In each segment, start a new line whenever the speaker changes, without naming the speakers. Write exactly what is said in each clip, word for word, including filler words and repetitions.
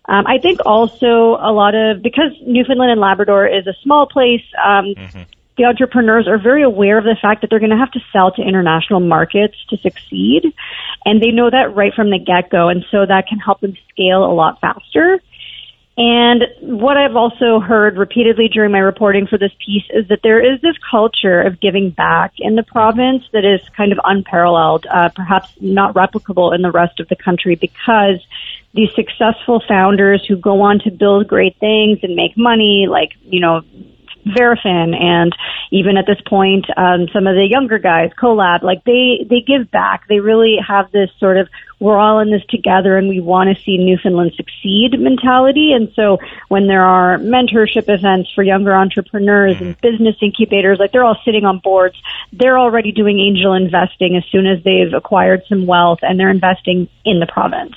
Um, I think also a lot of, because Newfoundland and Labrador is a small place, um, mm-hmm. the entrepreneurs are very aware of the fact that they're going to have to sell to international markets to succeed. And they know that right from the get-go. And so that can help them scale a lot faster. And what I've also heard repeatedly during my reporting for this piece is that there is this culture of giving back in the province that is kind of unparalleled, uh, perhaps not replicable in the rest of the country, because these successful founders who go on to build great things and make money, like, you know, Verafin, and even at this point, um, some of the younger guys, Collab, like they, they give back. They really have this sort of, we're all in this together and we want to see Newfoundland succeed mentality. And so when there are mentorship events for younger entrepreneurs and business incubators, like they're all sitting on boards, they're already doing angel investing as soon as they've acquired some wealth, and they're investing in the province.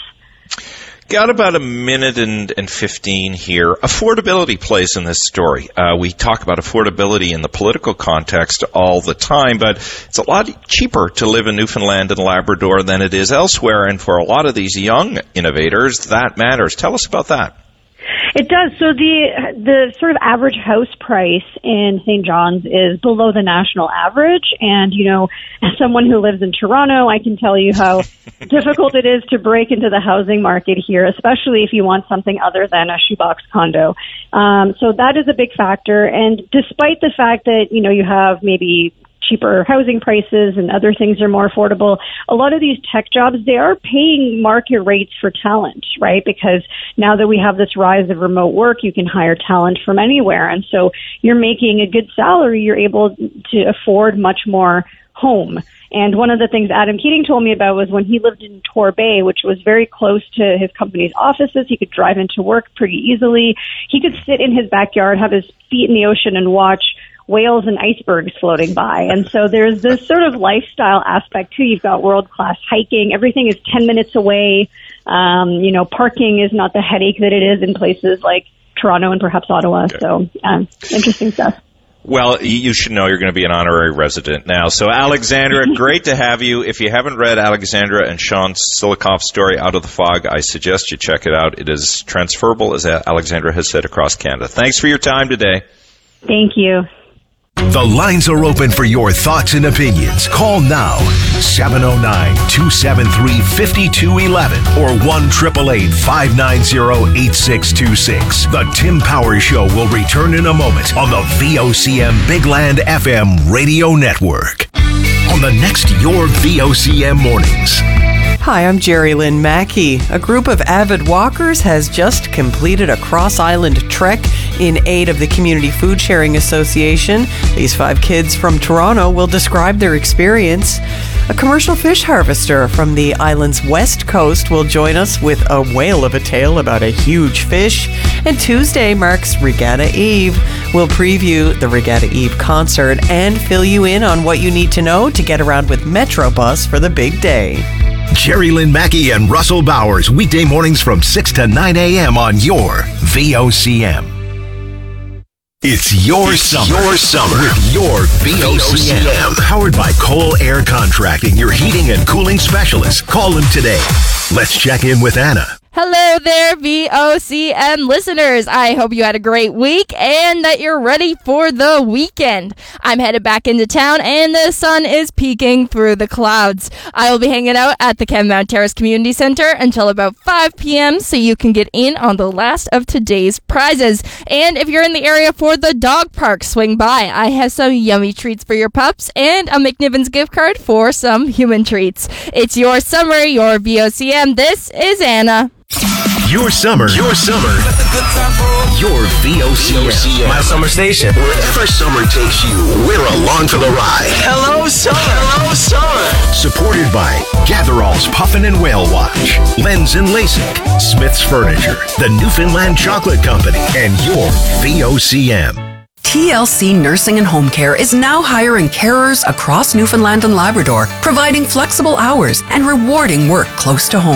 Got about a minute and, and fifteen here. Affordability plays in this story. Uh, we talk about affordability in the political context all the time, but it's a lot cheaper to live in Newfoundland and Labrador than it is elsewhere. And for a lot of these young innovators, that matters. Tell us about that.
It does. So the the sort of average house price in Saint John's is below the national average. And, you know, as someone who lives in Toronto, I can tell you how difficult it is to break into the housing market here, especially if you want something other than a shoebox condo. Um, so that is a big factor. And despite the fact that, you know, you have maybe cheaper housing prices and other things are more affordable, a lot of these tech jobs, they are paying market rates for talent, right? Because now that we have this rise of remote work, you can hire talent from anywhere. And so you're making a good salary, you're able to afford much more home. And one of the things Adam Keating told me about was when he lived in Torbay, which was very close to his company's offices. He could drive into work pretty easily. He could sit in his backyard, have his feet in the ocean, and watch whales and icebergs floating by. And so there's this sort of lifestyle aspect too. You've got world-class hiking. Everything is ten minutes away. Um, you know, parking is not the headache that it is in places like Toronto and perhaps Ottawa. Okay. So um, interesting stuff.
Well, you should know you're going to be an honorary resident now. So, Alexandra, great to have you. If you haven't read Alexandra and Sean Silikoff's story, Out of the Fog, I suggest you check it out. It is transferable, as Alexandra has said, across Canada. Thanks for your time today.
Thank you.
The lines are open for your thoughts and opinions. Call now, seven oh nine, two seven three, five two one one or one eight eight eight, five nine zero, eight six two six. The Tim Powers Show will return in a moment on the V O C M Big Land F M radio network. On the next Your V O C M Mornings.
Hi, I'm Jerry Lynn Mackey. A group of avid walkers has just completed a cross-island trek in aid of the Community Food Sharing Association. These five kids from Toronto will describe their experience. A commercial fish harvester from the island's west coast will join us with a whale of a tale about a huge fish. And Tuesday marks Regatta Eve. We'll preview the Regatta Eve concert and fill you in on what you need to know to get around with Metrobus for the big day.
Jerry Lynn Mackey and Russell Bowers, weekday mornings from six to nine a.m. on your V O C M. It's your summer. Your summer with your V O C M. Powered by Cole Air Contracting, your heating and cooling specialist. Call them today. Let's check in with Anna.
Hello there, V O C M listeners. I hope you had a great week and that you're ready for the weekend. I'm headed back into town and the sun is peeking through the clouds. I will be hanging out at the Kenmount Terrace Community Center until about five p.m. so you can get in on the last of today's prizes. And if you're in the area for the dog park, swing by. I have some yummy treats for your pups and a McNiven's gift card for some human treats. It's your summer, your V O C M. This is Anna.
Your summer, your summer, your V O C M.
My summer station.
Wherever summer takes you, we're along for the ride.
Hello, summer. Hello, summer.
Supported by Gatherall's Puffin and Whale Watch, Lens and LASIK, Smith's Furniture, the Newfoundland Chocolate Company, and your V O C M.
T L C Nursing and Home Care is now hiring carers across Newfoundland and Labrador, providing flexible hours and rewarding work close to home.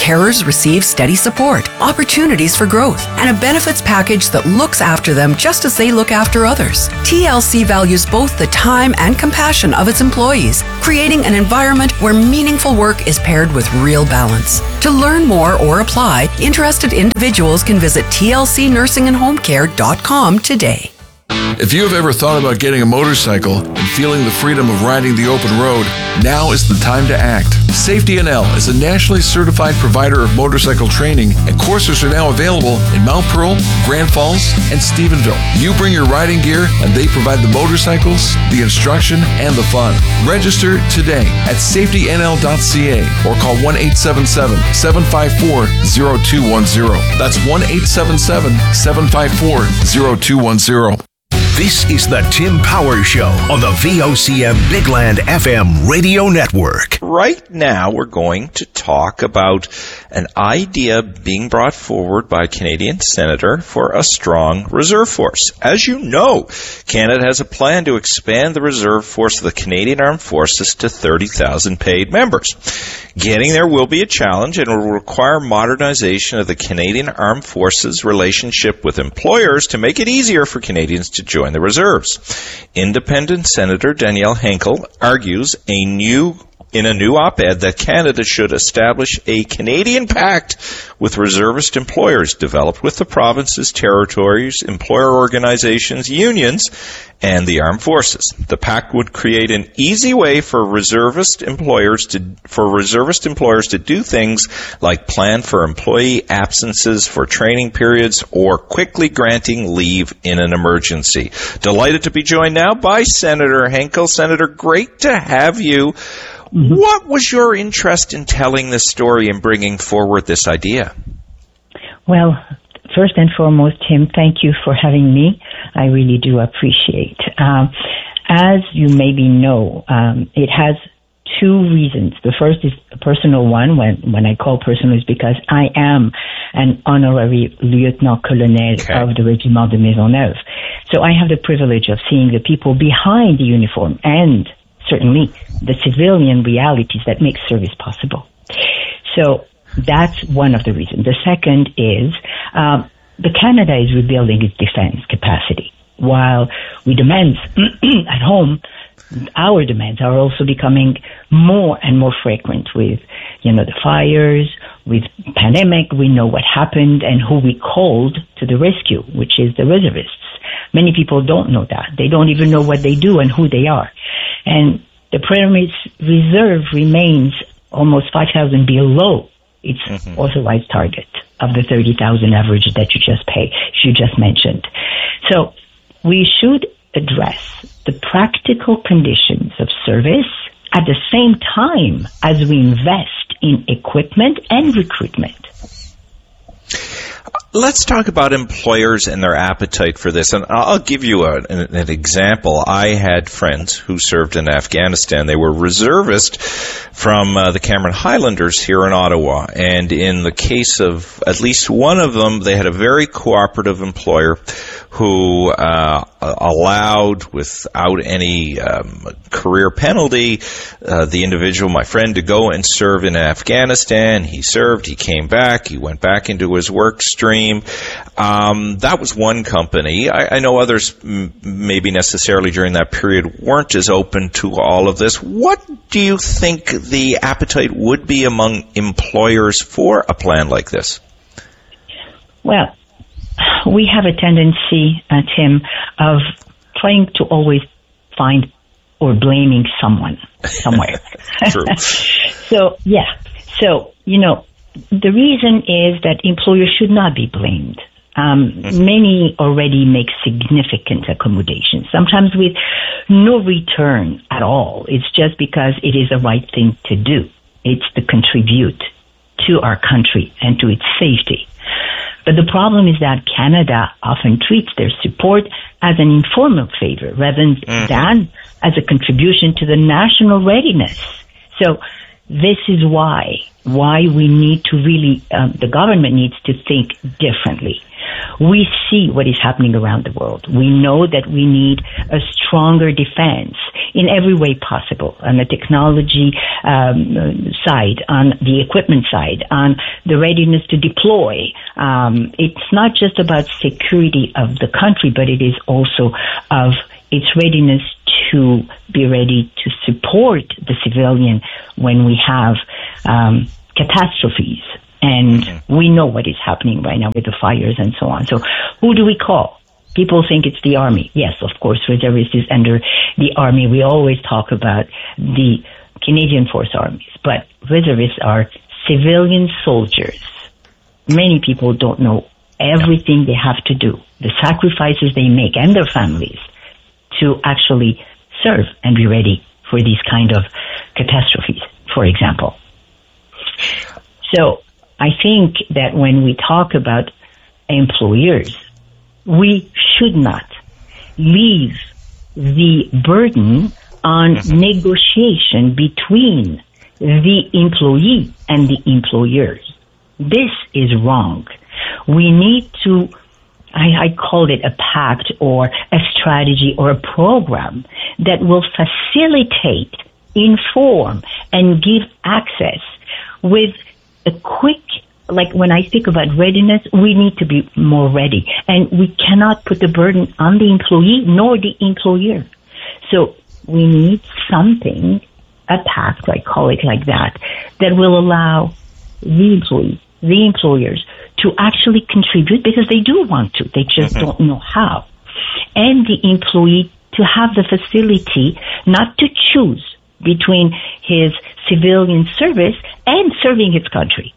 carers receive steady support, opportunities for growth, and a benefits package that looks after them just as they look after others. T L C values both the time and compassion of its employees, creating an environment where meaningful work is paired with real balance. To learn more or apply, interested individuals can visit T L C nursing and home care dot com today.
If you have ever thought about getting a motorcycle and feeling the freedom of riding the open road, now is the time to act. Safety N L is a nationally certified provider of motorcycle training, and courses are now available in Mount Pearl, Grand Falls, and Stephenville. You bring your riding gear, and they provide the motorcycles, the instruction, and the fun. Register today at safety N L dot C A or call one eight seven seven, seven five four, zero two one zero. That's one eight seven seven, seven five four, zero two one zero.
This is the Tim Power Show on the V O C M Bigland F M radio network.
Right now, we're going to talk about an idea being brought forward by a Canadian senator for a strong reserve force. As you know, Canada has a plan to expand the reserve force of the Canadian Armed Forces to thirty thousand paid members. Getting there will be a challenge and will require modernization of the Canadian Armed Forces relationship with employers to make it easier for Canadians to join the reserves. Independent Senator Danielle Henkel argues a new in a new op-ed that Canada should establish a Canadian pact with reservist employers developed with the provinces, territories, employer organizations, unions, and the armed forces. The pact would create an easy way for reservist employers to for reservist employers to do things like plan for employee absences for training periods or quickly granting leave in an emergency. Delighted to be joined now by Senator Henkel. Senator, great to have you. Mm-hmm. What was your interest in telling this story and bringing forward this idea?
Well, first and foremost, Tim, thank you for having me. I really do appreciate. Um, as you maybe know, um, it has two reasons. The first is a personal one. When, when I call personal, is because I am an honorary lieutenant colonel okay. of the Regiment de Maisonneuve. So I have the privilege of seeing the people behind the uniform and certainly the civilian realities that make service possible. So that's one of the reasons. The second is um, the Canada is rebuilding its defense capacity. While we demand at home, our demands are also becoming more and more frequent with, you know, the fires, with pandemic. We know what happened and who we called to the rescue, which is the reservists. Many people don't know that. They don't even know what they do and who they are. And the Premier Reserve remains almost five thousand below its mm-hmm. authorized target of the thirty thousand average that you just pay, you just mentioned. So we should address the practical conditions of service at the same time as we invest in equipment and recruitment.
Let's talk about employers and their appetite for this. And I'll give you a, an, an example. I had friends who served in Afghanistan. They were reservists from uh, the Cameron Highlanders here in Ottawa. And in the case of at least one of them, they had a very cooperative employer who uh, allowed, without any um, career penalty, uh, the individual, my friend, to go and serve in Afghanistan. He served, he came back, he went back into his work stream. Um, that was one company. I, I know others, m- maybe necessarily during that period, weren't as open to all of this. What do you think the appetite would be among employers for a plan like this?
Well, we have a tendency, uh, Tim, of trying to always find or blaming someone somewhere.
True.
So, yeah. So, you know, the reason is that employers should not be blamed. Um, mm-hmm. Many already make significant accommodations, sometimes with no return at all. It's just because it is the right thing to do. It's to contribute to our country and to its safety. But the problem is that Canada often treats their support as an informal favor rather mm-hmm. than as a contribution to the national readiness. So this is why why we need to really, um, the government needs to think differently. We see what is happening around the world. We know that we need a stronger defense in every way possible, on the technology um, side, on the equipment side, on the readiness to deploy. Um, it's not just about security of the country, but it is also of its readiness to be ready to support the civilian when we have um, catastrophes. And mm-hmm. we know what is happening right now with the fires and so on. So who do we call? People think it's the Army. Yes, of course, reservists is under the Army. We always talk about the Canadian Force Armies, but reservists are civilian soldiers. Many people don't know everything they have to do, the sacrifices they make and their families to actually serve and be ready for these kind of catastrophes, for example. So I think that when we talk about employers, we should not leave the burden on negotiation between the employee and the employers. This is wrong. We need to, I, I call it a pact or a strategy or a program that will facilitate, inform, and give access with a quick, like when I speak about readiness, we need to be more ready. And we cannot put the burden on the employee nor the employer. So we need something, a pact, I call it like that, that will allow the employees, the employers to actually contribute because they do want to. They just mm-hmm. don't know how. And the employee to have the facility not to choose between his civilian service and serving his country.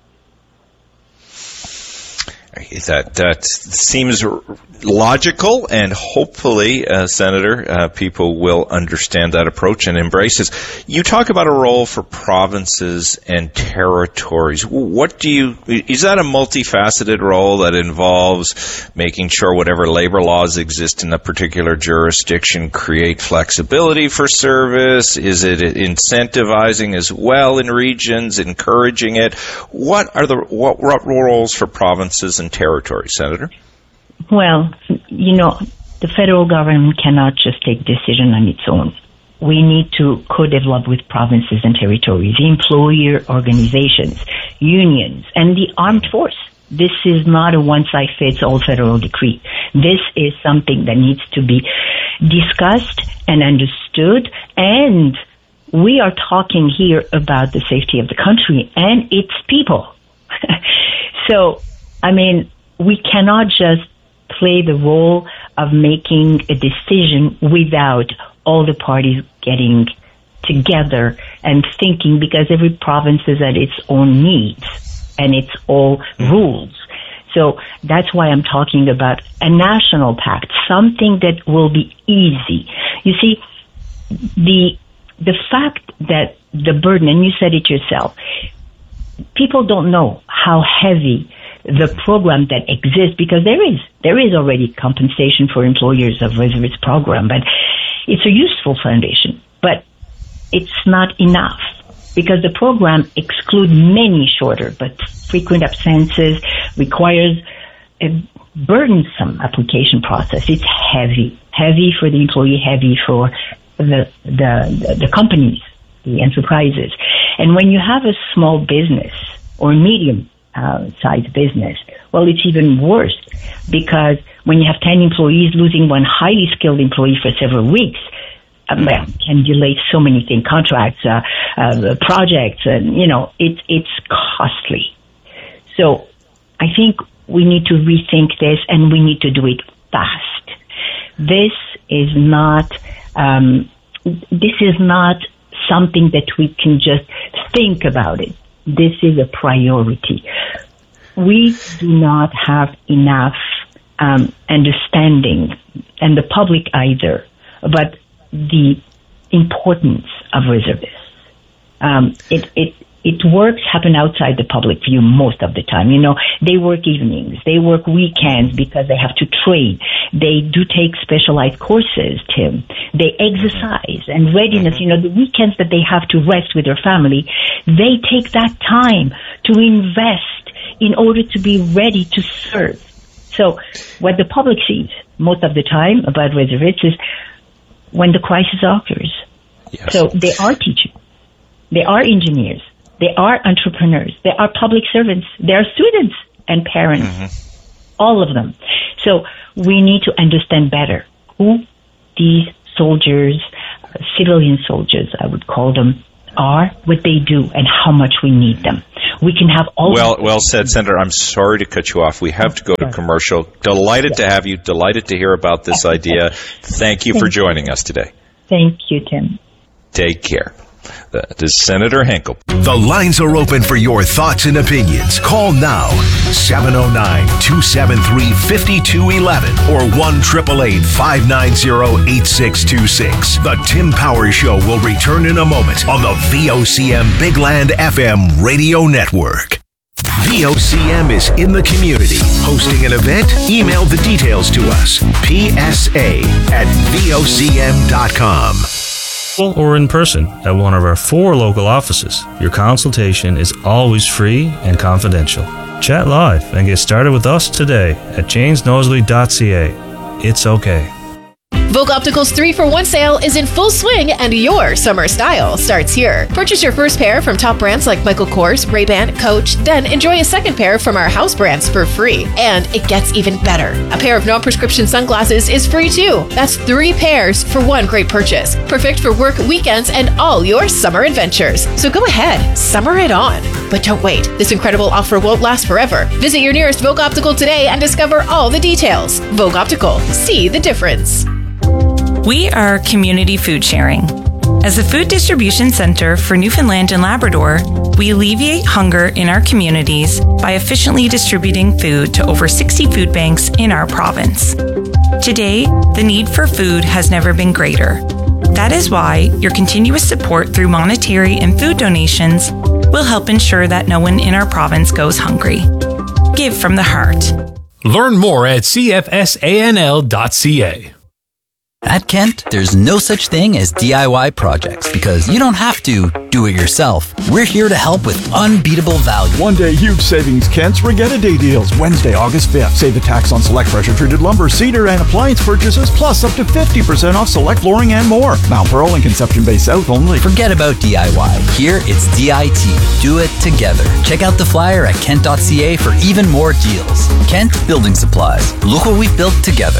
That that seems logical, and hopefully, uh, Senator, uh, people will understand that approach and embrace it. You talk about a role for provinces and territories. What do you, is that a multifaceted role that involves making sure whatever labor laws exist in a particular jurisdiction create flexibility for service? Is it incentivizing as well in regions, encouraging it? What are the what, what roles for provinces and territories, Senator?
Well, you know, the federal government cannot just take decision on its own. We need to co-develop with provinces and territories, employer organizations, unions, and the armed force. This is not a one-size-fits-all federal decree. This is something that needs to be discussed and understood, and we are talking here about the safety of the country and its people. So, I mean, we cannot just play the role of making a decision without all the parties getting together and thinking, because every province is at its own needs and its own rules. So that's why I'm talking about a national pact, something that will be easy. You see, the the fact that the burden, and you said it yourself, people don't know how heavy the program that exists, because there is there is already compensation for employers of reservist program, but it's a useful foundation, but it's not enough because the program excludes many shorter but frequent absences, requires a burdensome application process. It's heavy, heavy for the employee, heavy for the the the companies, the enterprises, and when you have a small business or medium Uh, size business, well, it's even worse because when you have ten employees, losing one highly skilled employee for several weeks um, well, can delay so many things, contracts, uh, uh, projects, and, you know, it's it's costly. So I think we need to rethink this, and we need to do it fast. This is not, um, this is not something that we can just think about it. This is a priority. We do not have enough um, understanding, and the public either, but the importance of reservists. Um, it, it it works happen outside the public view most of the time. You know, they work evenings, they work weekends because they have to trade. They do take specialized courses, Tim. They exercise and readiness. You know, the weekends that they have to rest with their family, they take that time to invest in order to be ready to serve. So what the public sees most of the time about reservists is when the crisis occurs. Yes. So they are teachers, they are engineers, they are entrepreneurs, they are public servants, they are students and parents, mm-hmm. all of them. So we need to understand better who these soldiers, uh, civilian soldiers, I would call them, are, what they do, and how much we need them. We can have all.
Well, well said, Senator. I'm sorry to cut you off. We have to go to commercial. Delighted yes. to have you. Delighted to hear about this idea. Thank you
Thank
for joining us today.
Thank you, Tim.
Take care. That is Senator Henkel.
The lines are open for your thoughts and opinions. Call now, seven oh nine, two seven three, five two one one or one eight eight eight, five nine zero, eight six two six. The Tim Power Show will return in a moment on the V O C M Big Land F M radio network. V O C M is in the community. Hosting an event? Email the details to us. P S A at V O C M dot com.
Or in person at one of our four local offices. Your consultation is always free and confidential. Chat live and get started with us today at james nosley dot c a. It's okay.
Vogue Optical's three for one sale is in full swing, and your summer style starts here. Purchase your first pair from top brands like Michael Kors, Ray-Ban, Coach, then enjoy a second pair from our house brands for free. And it gets even better. A pair of non-prescription sunglasses is free too. That's three pairs for one great purchase. Perfect for work, weekends, and all your summer adventures. So go ahead, summer it on. But don't wait. This incredible offer won't last forever. Visit your nearest Vogue Optical today and discover all the details. Vogue Optical. See the difference.
We are community food sharing. As a food distribution center for Newfoundland and Labrador, we alleviate hunger in our communities by efficiently distributing food to over sixty food banks in our province. Today, the need for food has never been greater. That is why your continuous support through monetary and food donations will help ensure that no one in our province goes hungry. Give from the heart.
Learn more at c f s a n l dot c a.
At Kent, there's no such thing as D I Y projects because you don't have to do it yourself. We're here to help with unbeatable value.
One day huge savings, Kent's Regatta Day deals. Wednesday, August fifth. Save the tax on select pressure-treated lumber, cedar, and appliance purchases, plus up to fifty percent off select flooring and more. Mount Pearl and Conception Bay South only.
Forget about D I Y. Here, it's D I T. Do it together. Check out the flyer at kent dot c a for even more deals. Kent Building Supplies. Look what we've built together.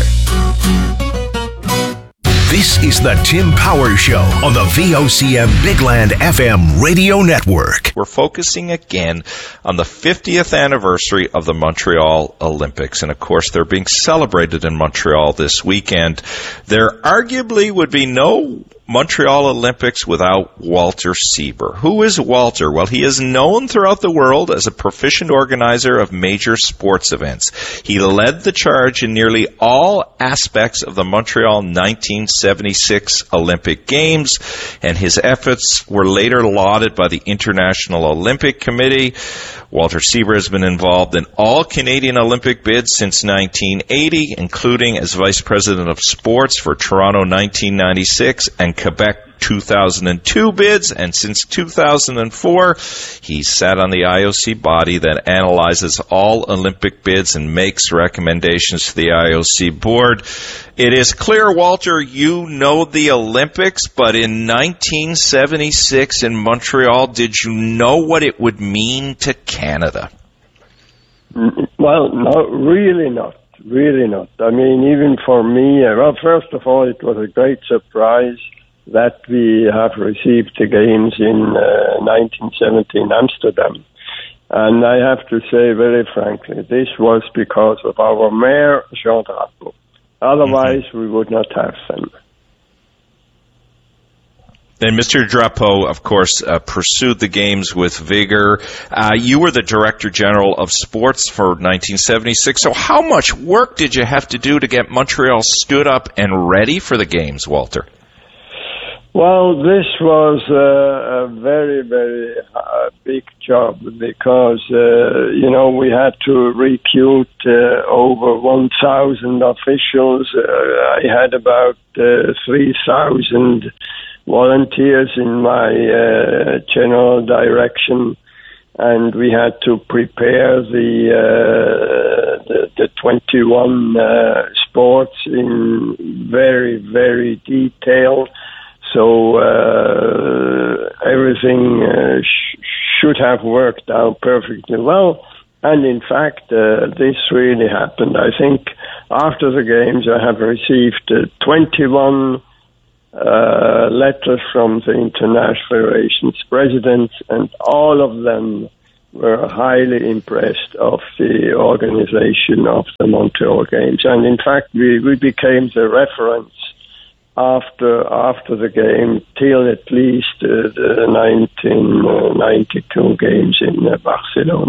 This is the Tim Power Show on the V O C M Big Land F M radio network.
We're focusing again on the fiftieth anniversary of the Montreal Olympics. And of course, they're being celebrated in Montreal this weekend. There arguably would be no Montreal Olympics without Walter Sieber. Who is Walter? Well, he is known throughout the world as a proficient organizer of major sports events. He led the charge in nearly all aspects of the Montreal nineteen seventy-six Olympic Games, and his efforts were later lauded by the International Olympic Committee. Walter Sieber has been involved in all Canadian Olympic bids since nineteen eighty, including as Vice President of Sports for Toronto nineteen ninety-six and Quebec two thousand two bids, and since two thousand four, he sat on the I O C body that analyzes all Olympic bids and makes recommendations to the I O C board. It is clear, Walter, you know the Olympics, but in nineteen seventy-six in Montreal, did you know what it would mean to Canada?
Well, not really not. Really not. I mean, even for me, well, first of all, it was a great surprise that we have received the games in uh, nineteen seventy in Amsterdam. And I have to say very frankly, this was because of our mayor, Jean Drapeau. Otherwise, mm-hmm. we would not have them.
Then Mister Drapeau, of course, uh, pursued the games with vigor. Uh, you were the Director General of Sports for nineteen seventy-six. So how much work did you have to do to get Montreal stood up and ready for the games, Walter?
Well, this was uh, a very, very uh, big job because, uh, you know, we had to recruit uh, over one thousand officials. Uh, I had about uh, three thousand volunteers in my uh, general direction, and we had to prepare the uh, the, the twenty-one uh, sports in very, very detail. So uh, everything uh, sh- should have worked out perfectly well. And in fact, uh, this really happened. I think after the games, I have received uh, twenty-one uh, letters from the International Federation's presidents, and all of them were highly impressed of the organization of the Montreal Games. And in fact, we, we became the reference after after the game till at least uh, the nineteen ninety-two games in uh, Barcelona.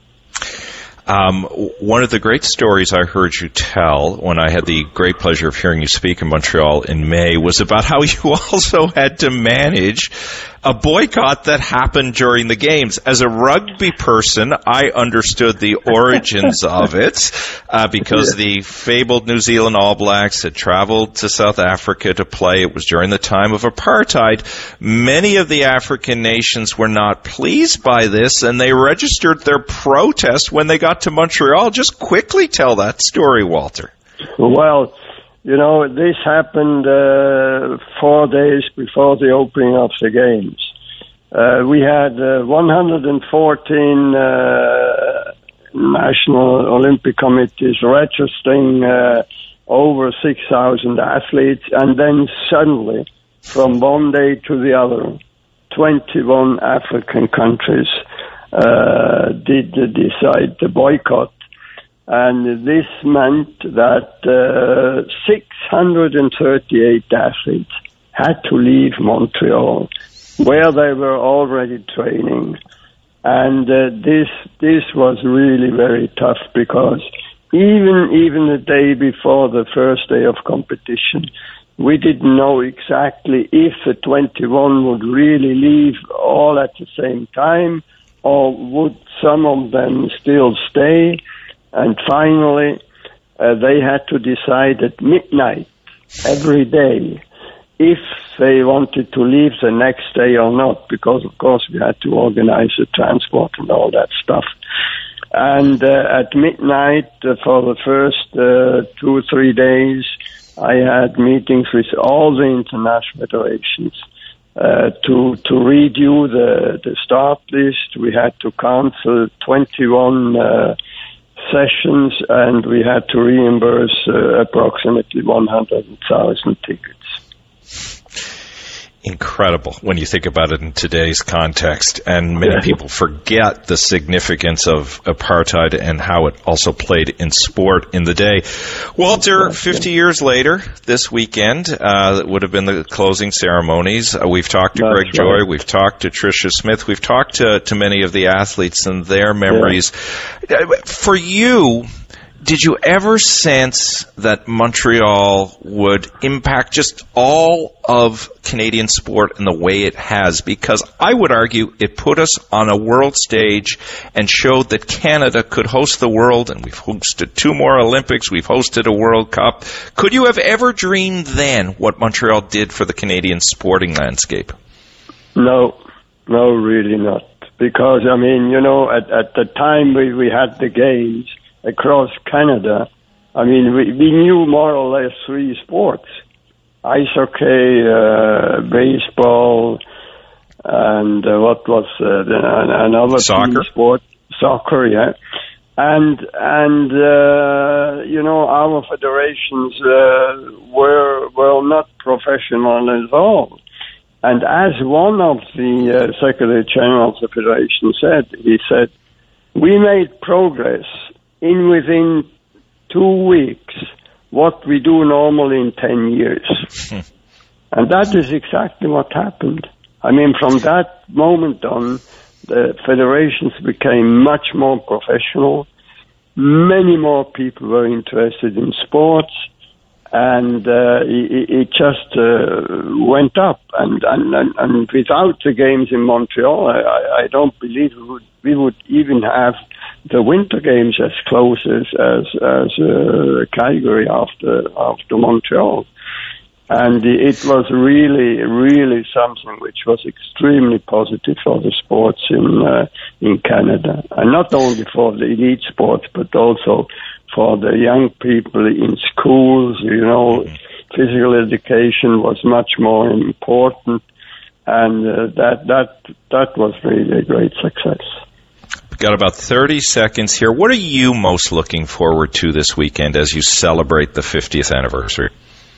Um, one of the great stories I heard you tell when I had the great pleasure of hearing you speak in Montreal in May was about how you also had to manage a boycott that happened during the games. As a rugby person, I understood the origins of it uh, because the fabled New Zealand All Blacks had traveled to South Africa to play. It was during the time of apartheid. Many of the African nations were not pleased by this, and they registered their protest when they got to Montreal. Just quickly tell that story, Walter.
Well, you know, this happened uh, four days before the opening of the games. Uh, we had uh, one hundred fourteen uh, national Olympic committees registering uh, over six thousand athletes, and then suddenly, from one day to the other, twenty-one African countries uh, did decide to boycott. And this meant that uh, six hundred thirty-eight athletes had to leave Montreal, where they were already training. And uh, this this was really very tough because even even the day before the first day of competition, we didn't know exactly if the twenty-one would really leave all at the same time, or would some of them still stay. And finally, uh, they had to decide at midnight every day if they wanted to leave the next day or not, because, of course, we had to organize the transport and all that stuff. And uh, at midnight, uh, for the first uh, two or three days, I had meetings with all the international federations uh, to to redo the, the start list. We had to cancel twenty-one uh sessions, and we had to reimburse uh, approximately one hundred thousand tickets.
Incredible when you think about it in today's context, and many
Yeah.
people forget the significance of apartheid and how it also played in sport in the day. Walter, fifty years later, this weekend, uh, that would have been the closing ceremonies. Uh, we've talked to
That's
Greg Joy,
right.
we've talked to Tricia Smith, we've talked to, to many of the athletes and their memories. Uh, For you, did you ever sense that Montreal would impact just all of Canadian sport in the way it has? Because I would argue it put us on a world stage and showed that Canada could host the world, and we've hosted two more Olympics, we've hosted a World Cup. Could you have ever dreamed then what Montreal did for the Canadian sporting landscape?
No, no, really not. Because, I mean, you know, at, at the time we, we had the games across Canada, I mean, we, we knew more or less three sports: ice hockey, uh, baseball, and uh, what was uh, the, another
Soccer.
team sport? Soccer, yeah. And and uh, you know, our federations uh, were were not professional at all. And as one of the uh, Secretary General of the Federation said, he said, we made progress in within two weeks what we do normally in ten years. And that is exactly what happened. I mean, from that moment on, the federations became much more professional. Many more people were interested in sports. and uh, it, it just uh, went up. And, and, and, and without the games in Montreal, I, I don't believe we would, we would even have the Winter Games as close as as, as uh, Calgary after after Montreal. And it was really, really something which was extremely positive for the sports in uh, in Canada, and not only for the elite sports, but also for the young people in schools. You know, physical education was much more important, and uh, that that that was really a great success.
We've got about thirty seconds here. What are you most looking forward to this weekend as you celebrate the fiftieth anniversary?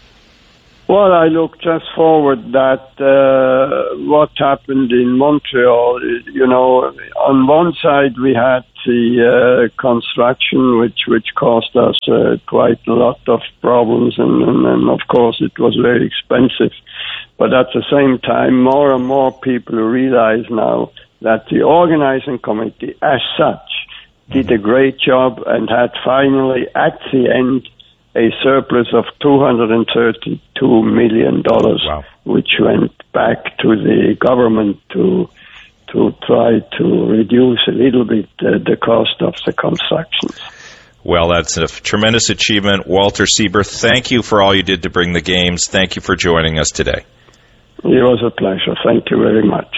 Well, I look just forward that uh, what happened in Montreal, you know, on one side we had the uh, construction, which, which caused us uh, quite a lot of problems, and, and, and of course it was very expensive. But at the same time, more and more people realize now that the organizing committee as such did a great job and had finally, at the end, a surplus of two hundred thirty-two million dollars, wow. which went back to the government to to try to reduce a little bit uh, the cost of the constructions.
Well, that's a tremendous achievement. Walter Sieber, thank you for all you did to bring the games. Thank you for joining us today.
It was a pleasure. Thank you very much.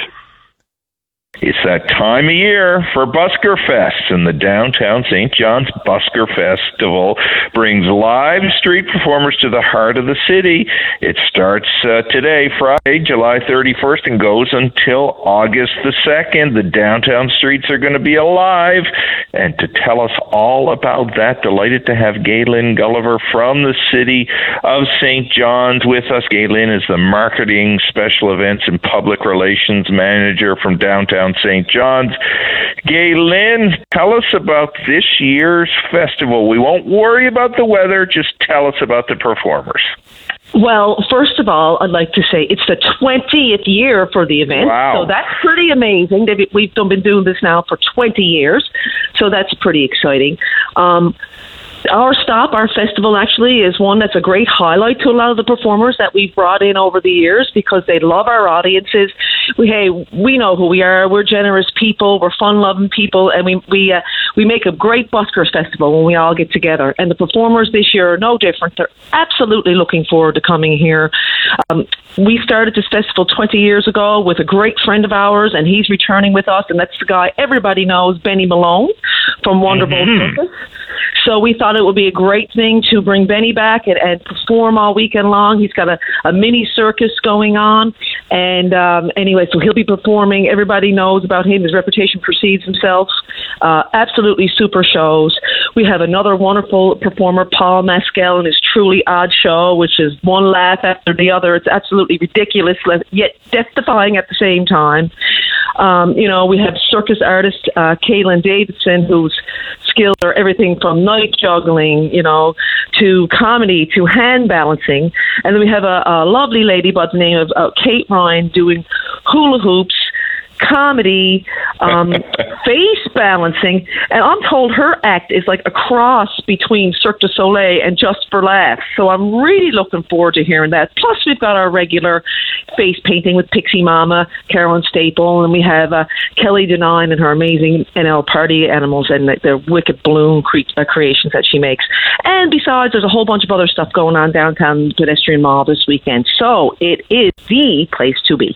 It's that time of year for Busker Fest, and the downtown Saint John's Busker Festival brings live street performers to the heart of the city. It starts uh, today, Friday, July thirty-first, and goes until August the second. The downtown streets are going to be alive, and to tell us all about that, delighted to have Galen Gulliver from the city of Saint John's with us. Galen is the Marketing, Special Events, and Public Relations Manager from downtown Saint John's. Galen, tell us about this year's festival. We won't worry about the weather, just tell us about the performers.
Well, first of all, I'd like to say it's the twentieth year for the event.
Wow.
So that's pretty amazing. We've been doing this now for twenty years, so that's pretty exciting. Um, Our stop, our festival actually is one that's a great highlight to a lot of the performers that we've brought in over the years because they love our audiences. We, hey, we know who we are. We're generous people. We're fun-loving people, and we we uh, we make a great busker festival when we all get together. And the performers this year are no different. They're absolutely looking forward to coming here. Um, we started this festival twenty years ago with a great friend of ours, and he's returning with us, and that's the guy everybody knows, Benny Malone from Wonderbolt mm-hmm. Circus. So we thought it would be a great thing to bring Benny back and, and perform all weekend long. He's got a, a mini circus going on. And um, anyway, so he'll be performing. Everybody knows about him. His reputation precedes himself. Uh, absolutely super shows. We have another wonderful performer, Paul Mescal, and his Truly Odd Show, which is one laugh after the other. It's absolutely ridiculous, yet death-defying at the same time. Um, you know, we have circus artist uh, Kaylin Davidson, whose skills are everything from night juggling, you know, to comedy, to hand balancing. And then we have a, a lovely lady by the name of uh, Kate Ryan doing hula hoops, comedy, um, face balancing, and I'm told her act is like a cross between Cirque du Soleil and Just for Laughs. So I'm really looking forward to hearing that. Plus, we've got our regular face painting with Pixie Mama, Carolyn Staple, and we have uh, Kelly Denine and her amazing N L party animals and the, the wicked balloon cre- uh, creations that she makes. And besides, there's a whole bunch of other stuff going on downtown Pedestrian Mall this weekend. So it is the place to be.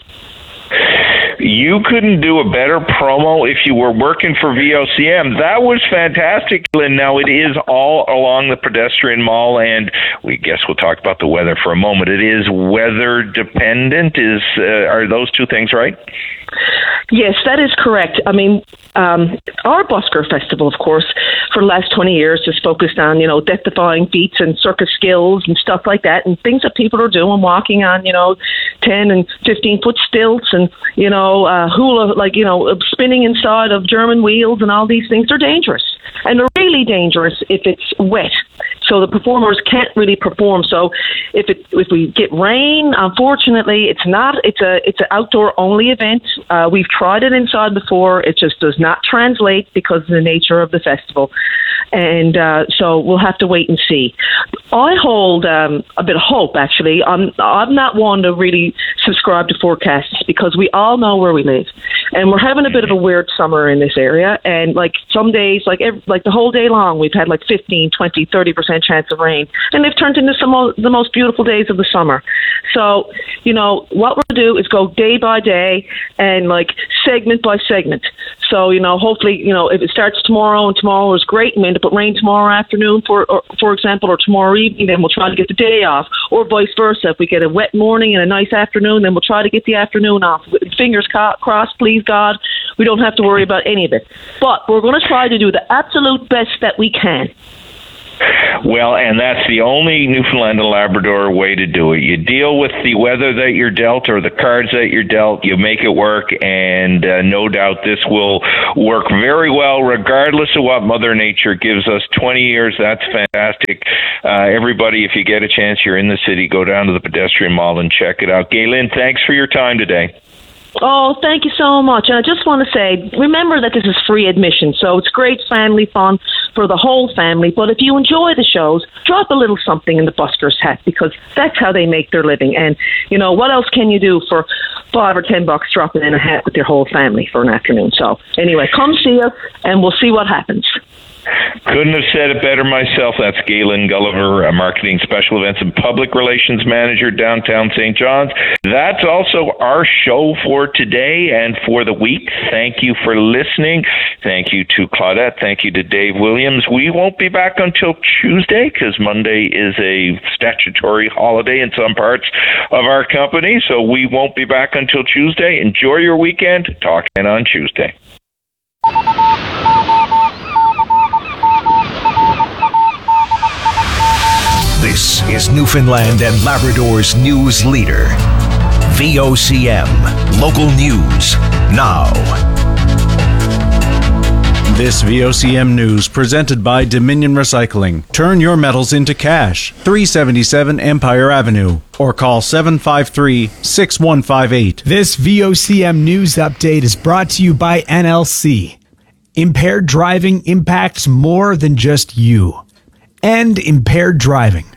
You couldn't do a better promo if you were working for V O C M. That was fantastic, Lynn. Now, it is all along the pedestrian mall, and we guess we'll talk about the weather for a moment. It is weather dependent. Is uh, are those two things right?
Yes, that is correct. I mean, um, our Busker Festival, of course, for the last twenty years is focused on, you know, death-defying feats and circus skills and stuff like that, and things that people are doing, walking on, you know, ten and fifteen-foot stilts and, you know, uh, hula, like, you know, spinning inside of German wheels and all these things are dangerous. And they're really dangerous if it's wet. So the performers can't really perform. So if it if we get rain, unfortunately, it's not. It's a it's an outdoor only event. Uh, we've tried it inside before. It just does not translate because of the nature of the festival. And uh, so we'll have to wait and see. I hold um, a bit of hope, actually. I'm, I'm not one to really subscribe to forecasts because we all know where we live. And we're having a bit of a weird summer in this area. And, like, some days, like every, like the whole day long, we've had, like, fifteen, twenty, thirty percent chance of rain. And they've turned into some of the most beautiful days of the summer. So, you know, what we're going to do is go day by day and, like, segment by segment. So, you know, hopefully, you know, if it starts tomorrow and tomorrow is great and we end up with rain tomorrow afternoon, for or, for example, or tomorrow evening, then we'll try to get the day off, or vice versa. If we get a wet morning and a nice afternoon, then we'll try to get the afternoon off. Fingers crossed, please God, we don't have to worry about any of it. But we're going to try to do the absolute best that we can.
Well, and that's the only Newfoundland and Labrador way to do it. You deal with the weather that you're dealt or the cards that you're dealt, you make it work, and uh, no doubt this will work very well regardless of what Mother Nature gives us. twenty years, that's fantastic. Uh, everybody, if you get a chance, you're in the city, go down to the pedestrian mall and check it out. Galen, thanks for your time today.
Oh, thank you so much. And I just want to say, remember that this is free admission, so it's great family fun for the whole family. But if you enjoy the shows, drop a little something in the Buskers hat, because that's how they make their living. And, you know, what else can you do for five or ten bucks dropping in a hat with your whole family for an afternoon? So anyway, come see us, and we'll see what happens.
Couldn't have said it better myself. That's Galen Gulliver, a marketing special events and public relations manager, downtown Saint John's. That's also our show for today and for the week. Thank you for listening. Thank you to Claudette. Thank you to Dave Williams. We won't be back until Tuesday because Monday is a statutory holiday in some parts of our company, so we won't be back until Tuesday. Enjoy your weekend. Talk again on Tuesday.
This is Newfoundland and Labrador's news leader. V O C M, local news, now.
This V O C M news presented by Dominion Recycling. Turn your metals into cash. three seventy-seven Empire Avenue. Or call seven five three, six one five eight.
This V O C M news update is brought to you by N L C. Impaired driving impacts more than just you. And impaired driving.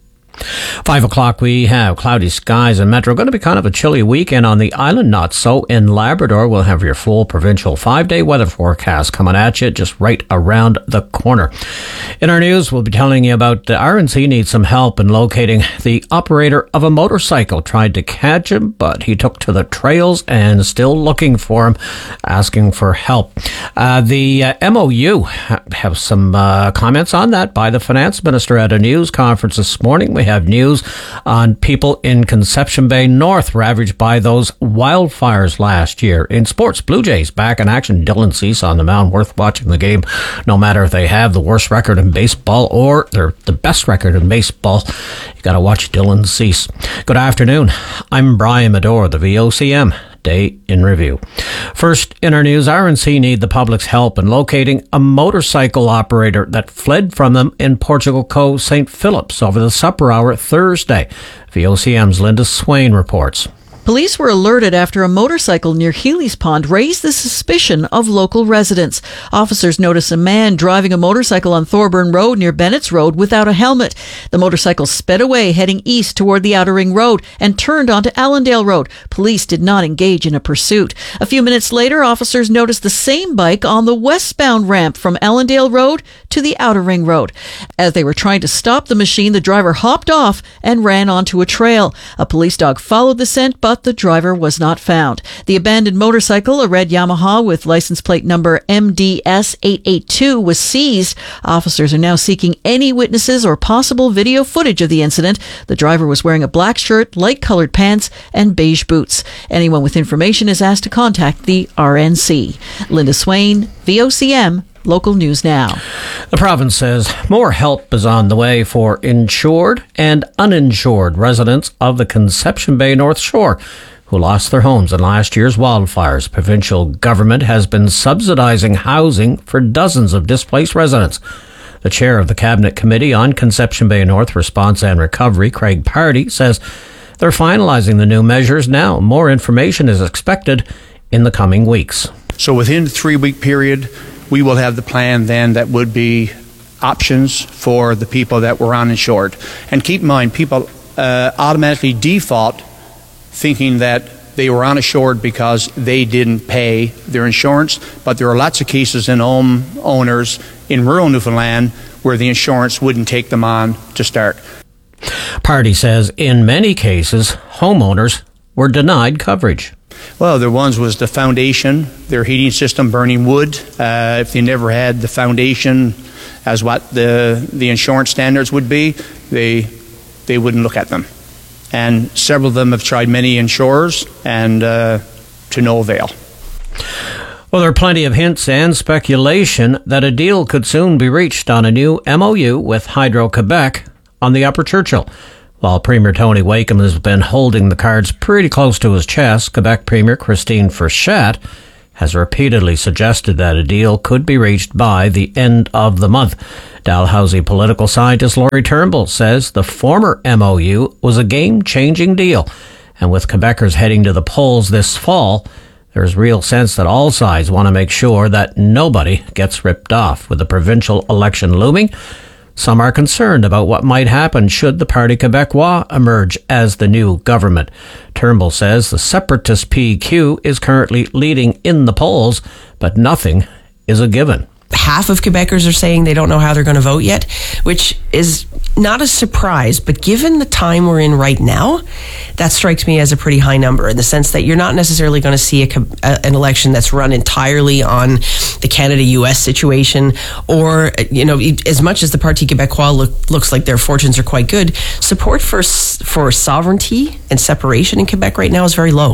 Five o'clock, we have cloudy skies in Metro. Going to be kind of a chilly weekend on the island, not so in Labrador. We'll have your full provincial five-day weather forecast coming at you just right around the corner. In our news, we'll be telling you about the R N C needs some help in locating the operator of a motorcycle. Tried to catch him, but he took to the trails and still looking for him, asking for help. Uh, the uh, M O U have some uh, comments on that by the finance minister at a news conference this morning. We have news on people in Conception Bay North ravaged by those wildfires last year. In sports, Blue Jays back in action. Dylan Cease on the mound, worth watching the game, no matter if they have the worst record in baseball or they're the best record in baseball. You got to watch Dylan Cease. Good afternoon. I'm Brian Medore, the V O C M Day in Review. First, in our news, R N C need the public's help in locating a motorcycle operator that fled from them in Portugal Cove, Saint Philip's over the supper hour Thursday. V O C M's Linda Swain reports.
Police were alerted after a motorcycle near Healy's Pond raised the suspicion of local residents. Officers noticed a man driving a motorcycle on Thorburn Road near Bennett's Road without a helmet. The motorcycle sped away heading east toward the Outer Ring Road and turned onto Allendale Road. Police did not engage in a pursuit. A few minutes later, officers noticed the same bike on the westbound ramp from Allendale Road to the Outer Ring Road. As they were trying to stop the machine, the driver hopped off and ran onto a trail. A police dog followed the scent, but the driver was not found. The abandoned motorcycle, a red Yamaha with license plate number M D S eight eight two, was seized. Officers are now seeking any witnesses or possible video footage of the incident. The driver was wearing a black shirt, light-colored pants, and beige boots. Anyone with information is asked to contact the R N C. Linda Swain, V O C M, Local News Now.
The province says more help is on the way for insured and uninsured residents of the Conception Bay North Shore who lost their homes in last year's wildfires. Provincial government has been subsidizing housing for dozens of displaced residents. The chair of the Cabinet Committee on Conception Bay North Response and Recovery, Craig Pardy, says they're finalizing the new measures now. More information is expected in the coming weeks.
So within the three-week period, we will have the plan then that would be
options for the people that were uninsured. And keep in mind, people uh, automatically default thinking that they were uninsured because they didn't pay their insurance, but there are lots of cases in home owners in rural Newfoundland where the insurance wouldn't take them on to start.
Party says in many cases, homeowners were denied coverage.
Well, there ones was the foundation, their heating system burning wood. Uh, if they never had the foundation as what the the insurance standards would be, they they wouldn't look at them. And several of them have tried many insurers, and uh, to no avail.
Well, there are plenty of hints and speculation that a deal could soon be reached on a new M O U with Hydro-Quebec on the Upper Churchill. While Premier Tony Wakeham has been holding the cards pretty close to his chest, Quebec Premier Christine Frechette has repeatedly suggested that a deal could be reached by the end of the month. Dalhousie political scientist Laurie Turnbull says the former M O U was a game-changing deal, and with Quebecers heading to the polls this fall, there's real sense that all sides want to make sure that nobody gets ripped off. With the provincial election looming, some are concerned about what might happen should the Parti Québécois emerge as the new government. Turnbull says the separatist P Q is currently leading in the polls, but nothing is a given.
Half of Quebecers are saying they don't know how they're going to vote yet, which is not a surprise. But given the time we're in right now, that strikes me as a pretty high number, in the sense that you're not necessarily going to see a, a, an election that's run entirely on the Canada-U S situation, or, you know, as much as the Parti Québécois look, looks like their fortunes are quite good, support for for sovereignty and separation in Quebec right now is very low.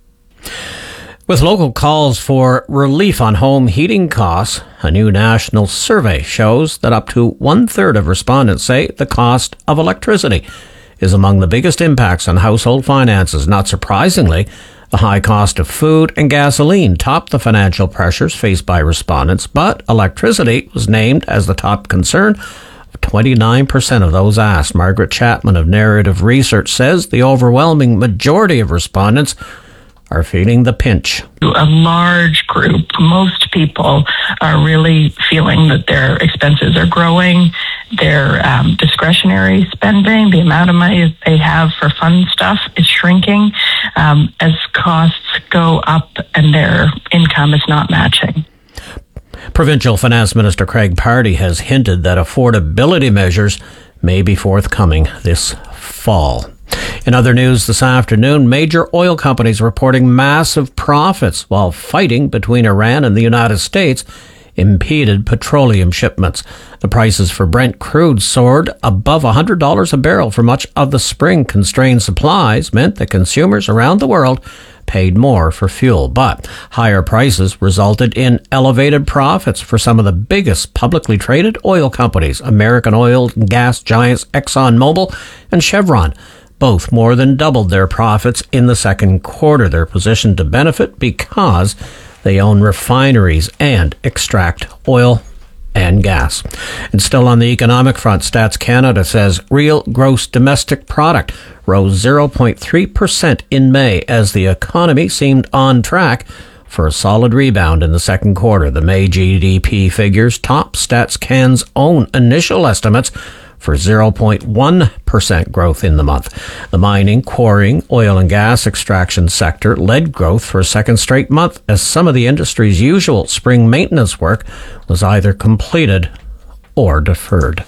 With local calls for relief on home heating costs, a new national survey shows that up to one-third of respondents say the cost of electricity is among the biggest impacts on household finances. Not surprisingly, the high cost of food and gasoline topped the financial pressures faced by respondents, but electricity was named as the top concern of twenty-nine percent of those asked. Margaret Chapman of Narrative Research says the overwhelming majority of respondents are feeling the pinch.
A large group, most people are really feeling that their expenses are growing, their um, discretionary spending, the amount of money they have for fun stuff is shrinking um, as costs go up and their income is not matching.
Provincial Finance Minister Craig Pardy has hinted that affordability measures may be forthcoming this fall. In other news this afternoon, major oil companies reporting massive profits while fighting between Iran and the United States impeded petroleum shipments. The prices for Brent crude soared above one hundred dollars a barrel for much of the spring. Constrained supplies meant that consumers around the world paid more for fuel, but higher prices resulted in elevated profits for some of the biggest publicly traded oil companies, American oil and gas giants ExxonMobil and Chevron. Both more than doubled their profits in the second quarter. They're positioned to benefit because they own refineries and extract oil and gas. And still on the economic front, Stats Canada says real gross domestic product rose zero point three percent in May as the economy seemed on track for a solid rebound in the second quarter. The May G D P figures top Stats Can's own initial estimates for zero point one percent growth in the month. The mining, quarrying, oil and gas extraction sector led growth for a second straight month as some of the industry's usual spring maintenance work was either completed or deferred.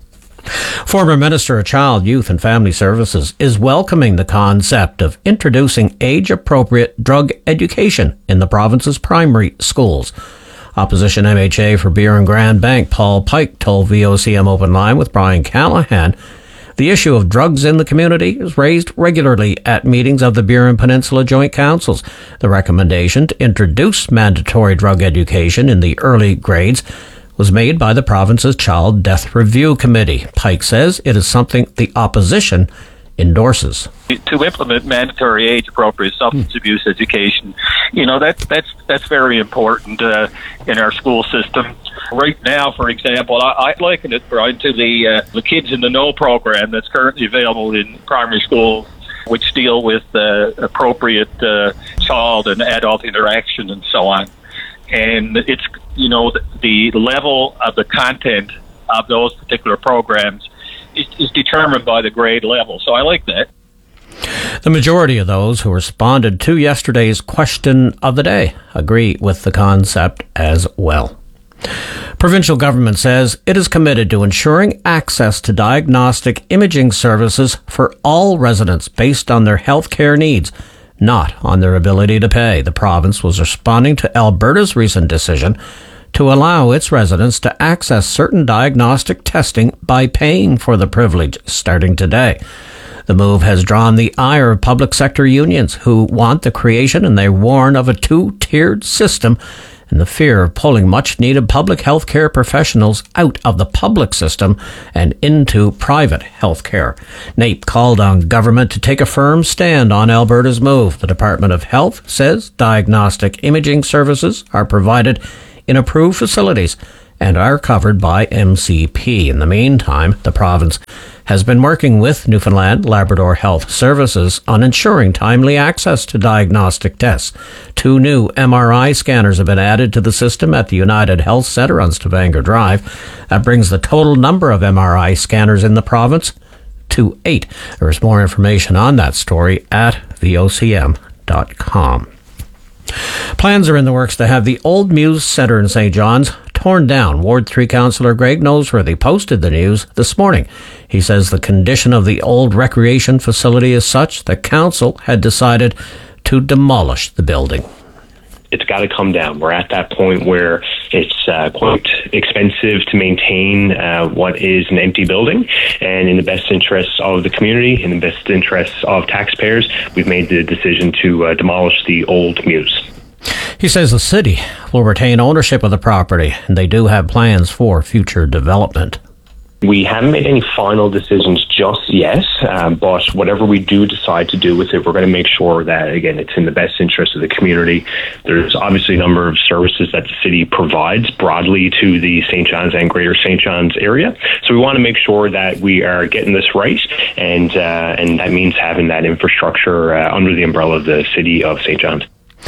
Former Minister of Child, Youth and Family Services is welcoming the concept of introducing age-appropriate drug education in the province's primary schools. Opposition M H A for Beer and Grand Bank Paul Pike told V O C M Open Line with Brian Callahan the issue of drugs in the community is raised regularly at meetings of the Burin Peninsula Joint Councils. The recommendation to introduce mandatory drug education in the early grades was made by the province's Child Death Review Committee. Pike says it is something the opposition endorses.
To implement mandatory age-appropriate substance mm. abuse education, you know, that's that's that's very important uh, in our school system. Right now, for example, I, I liken it, Brian, to the uh, the Kids in the Know program that's currently available in primary schools, which deal with uh, appropriate uh, child and adult interaction and so on. And it's, you know, the, the level of the content of those particular programs is, is determined by the grade level. So I like that.
The majority of those who responded to yesterday's question of the day agree with the concept as well. Provincial government says it is committed to ensuring access to diagnostic imaging services for all residents based on their health care needs, not on their ability to pay. The province was responding to Alberta's recent decision to allow its residents to access certain diagnostic testing by paying for the privilege starting today. The move has drawn the ire of public sector unions who want the creation, and they warn of a two-tiered system and the fear of pulling much-needed public health care professionals out of the public system and into private health care. N A P called on government to take a firm stand on Alberta's move. The Department of Health says diagnostic imaging services are provided in approved facilities and are covered by M C P. In the meantime, the province has been working with Newfoundland Labrador Health Services on ensuring timely access to diagnostic tests. Two new M R I scanners have been added to the system at the United Health Centre on Stavanger Drive. That brings the total number of M R I scanners in the province to eight. There is more information on that story at V O C M dot com. Plans are in the works to have the Old Muse Centre in Saint John's torn down. Ward three Councillor Greg Noseworthy posted the news this morning. He says the condition of the old recreation facility is such that council had decided to demolish the building.
It's got to come down. We're at that point where it's uh, quite expensive to maintain uh, what is an empty building, and in the best interests of the community, in the best interests of taxpayers, we've made the decision to uh, demolish the old Muse.
He says the city will retain ownership of the property, and they do have plans for future development.
We haven't made any final decisions just yet, um, but whatever we do decide to do with it, we're going to make sure that, again, it's in the best interest of the community. There's obviously a number of services that the city provides broadly to the Saint John's and Greater Saint John's area. So we want to make sure that we are getting this right, and uh, and that means having that infrastructure uh, under the umbrella of the city of Saint John's.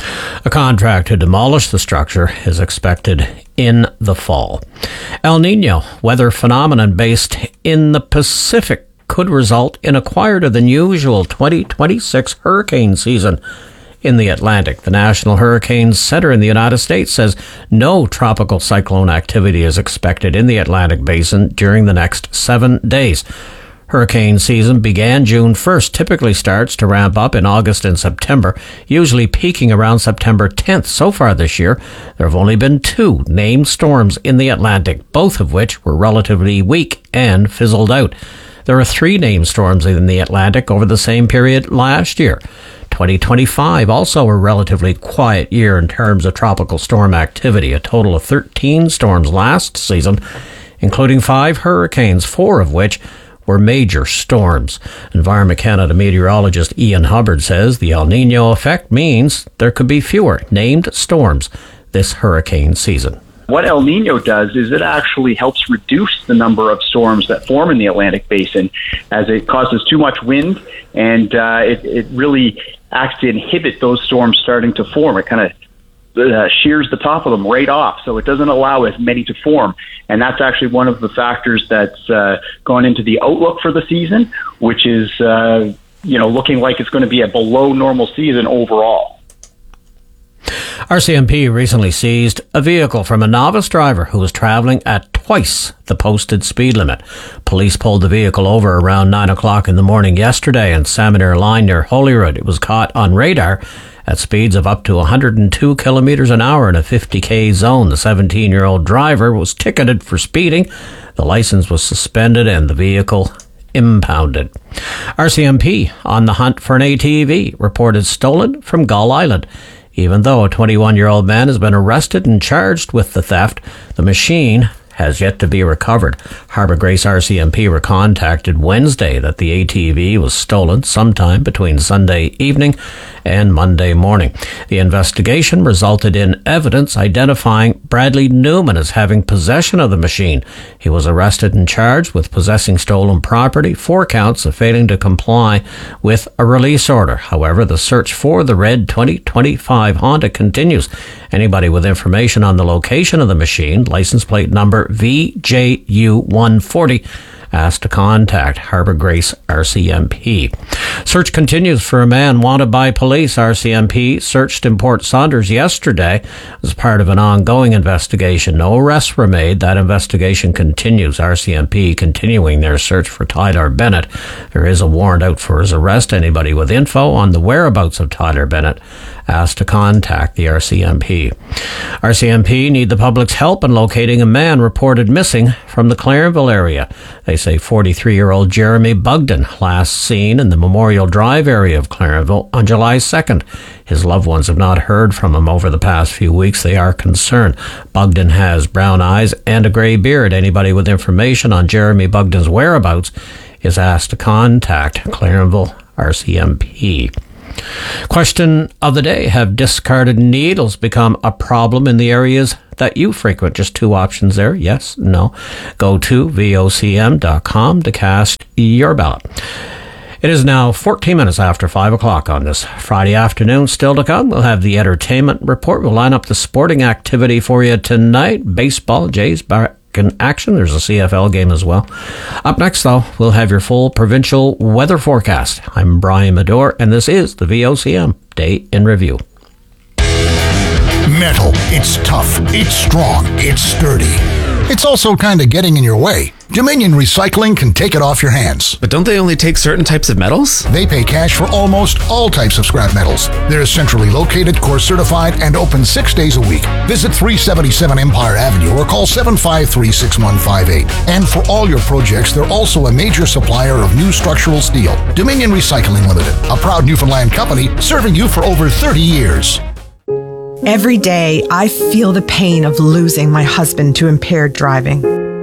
A contract to demolish the structure is expected in the fall. El Nino weather phenomenon based in the Pacific could result in a quieter than usual twenty twenty-six hurricane season in the Atlantic. The National Hurricane Center in the United States says no tropical cyclone activity is expected in the Atlantic Basin during the next seven days. Hurricane season began June first, typically starts to ramp up in August and September, usually peaking around September tenth. So far this year, there have only been two named storms in the Atlantic, both of which were relatively weak and fizzled out. There are three named storms in the Atlantic over the same period last year. twenty twenty-five also a relatively quiet year in terms of tropical storm activity, a total of thirteen storms last season, including five hurricanes, four of which were major storms. Environment Canada meteorologist Ian Hubbard says the El Nino effect means there could be fewer named storms this hurricane season.
What El Nino does is it actually helps reduce the number of storms that form in the Atlantic Basin, as it causes too much wind, and uh, it, it really acts to inhibit those storms starting to form. It kind of Uh, shears the top of them right off, so it doesn't allow as many to form. And that's actually one of the factors that's uh, gone into the outlook for the season, which is, uh, you know, looking like it's going to be a below normal season overall.
R C M P recently seized a vehicle from a novice driver who was traveling at twice the posted speed limit. Police pulled the vehicle over around nine o'clock in the morning yesterday on Salmon Line near Holyrood. It was caught on radar at speeds of up to one hundred two kilometers an hour in a fifty K zone. The seventeen-year-old driver was ticketed for speeding. The license was suspended and the vehicle impounded. R C M P on the hunt for an A T V reported stolen from Gull Island. Even though a twenty-one-year-old man has been arrested and charged with the theft, the machine has yet to be recovered. Harbour Grace R C M P were contacted Wednesday that the A T V was stolen sometime between Sunday evening and Monday morning. The investigation resulted in evidence identifying Bradley Newman as having possession of the machine. He was arrested and charged with possessing stolen property, four counts of failing to comply with a release order. However, the search for the red twenty twenty-five Honda continues. Anybody with information on the location of the machine, license plate number V J U one forty, asked to contact Harbour Grace R C M P. Search continues for a man wanted by police. R C M P searched in Port Saunders yesterday as part of an ongoing investigation. No arrests were made. That investigation continues. R C M P continuing their search for Tyler Bennett. There is a warrant out for his arrest. Anybody with info on the whereabouts of Tyler Bennett asked to contact the R C M P. R C M P need the public's help in locating a man reported missing from the Clarenville area. They say forty-three-year-old Jeremy Bugden, last seen in the Memorial Drive area of Clarenville on July second. His loved ones have not heard from him over the past few weeks. They are concerned. Bugden has brown eyes and a grey beard. Anybody with information on Jeremy Bugden's whereabouts is asked to contact Clarenville R C M P. Question of the day: have discarded needles become a problem in the areas that you frequent? Just two options there. Yes, no. Go to V O C M dot com to cast your ballot. It is now fourteen minutes after five o'clock on this Friday afternoon. Still to come, we'll have the entertainment report. We'll line up the sporting activity for you tonight. Baseball, Jays back in action. There's a C F L game as well. Up next, though, we'll have your full provincial weather forecast. I'm Brian Medore, and this is the V O C M Day in Review.
Metal. It's tough. It's strong. It's sturdy. It's also kind of getting in your way. Dominion Recycling can take it off your hands.
But don't they only take certain types of metals?
They pay cash for almost all types of scrap metals. They're centrally located, core certified, and open six days a week. Visit three seventy-seven Empire Avenue or call seven five three, six one five eight. And for all your projects, they're also a major supplier of new structural steel. Dominion Recycling Limited, a proud Newfoundland company serving you for over thirty years.
Every day, I feel the pain of losing my husband to impaired driving.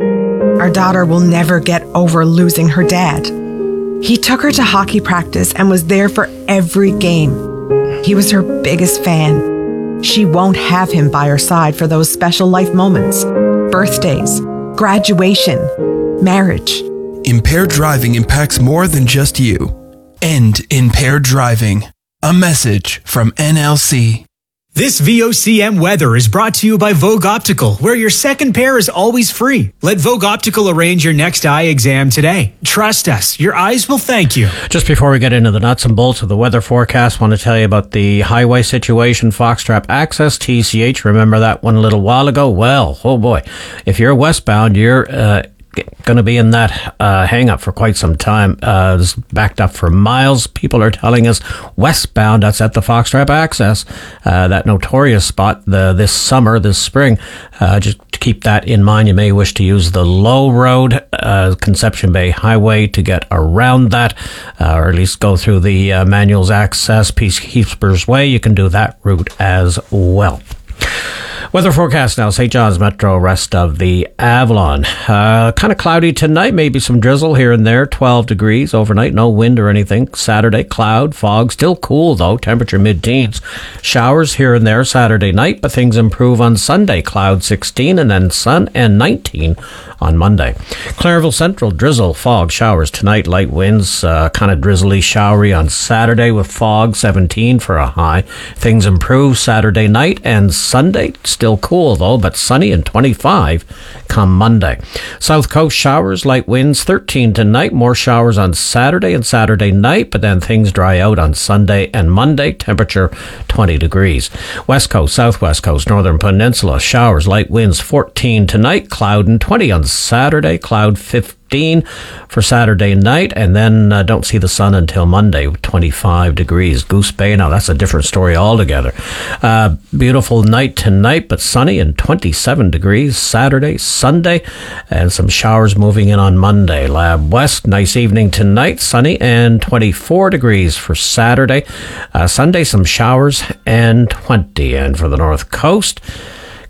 Our daughter will never get over losing her dad. He took her to hockey practice and was there for every game. He was her biggest fan. She won't have him by her side for those special life moments, birthdays, graduation, marriage.
Impaired driving impacts more than just you. End impaired driving. A message from N L C.
This V O C M weather is brought to you by Vogue Optical, where your second pair is always free. Let Vogue Optical arrange your next eye exam today. Trust us, your eyes will thank you.
Just before we get into the nuts and bolts of the weather forecast, I want to tell you about the highway situation, Foxtrap Access, T C H. Remember that one a little while ago? Well, oh boy, if you're westbound, you're uh, going to be in that uh, hang-up for quite some time. Uh, it's backed up for miles. People are telling us westbound, that's at the Foxtrap Access, uh, that notorious spot the, this summer, this spring. Uh, just to keep that in mind, you may wish to use the Low Road, uh, Conception Bay Highway to get around that, uh, or at least go through the uh, Manuel's Access, Peacekeepers Way. You can do that route as well. Weather forecast now, Saint John's Metro, rest of the Avalon. Uh, kind of cloudy tonight, maybe some drizzle here and there, twelve degrees overnight, no wind or anything. Saturday, cloud, fog, still cool though, temperature mid-teens. Showers here and there Saturday night, but things improve on Sunday, cloud sixteen, and then sun and nineteen on Monday. Clarenville Central, drizzle, fog, showers tonight, light winds, uh, kind of drizzly, showery on Saturday with fog, seventeen for a high. Things improve Saturday night and Sunday, still cool though, but sunny and twenty-five come Monday. South Coast showers, light winds, thirteen tonight, more showers on Saturday and Saturday night, but then things dry out on Sunday and Monday, temperature twenty degrees. West Coast, Southwest Coast, Northern Peninsula, showers, light winds, fourteen tonight, cloud and twenty on Saturday, cloud fifteen for Saturday night, and then uh, don't see the sun until Monday, twenty-five degrees. Goose Bay, now that's a different story altogether. Uh, beautiful night tonight, but sunny and twenty-seven degrees Saturday, Sunday, and some showers moving in on Monday. Lab West, nice evening tonight, sunny and twenty-four degrees for Saturday. Uh, Sunday, some showers and twenty. And for the North Coast,